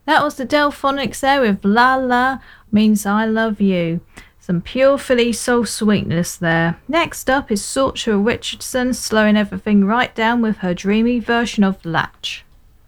That was the Delphonics there with La La Means I Love You. Some pure Philly soul sweetness there. Next up is Saoirse Richardson slowing everything right down with her dreamy version of Latch.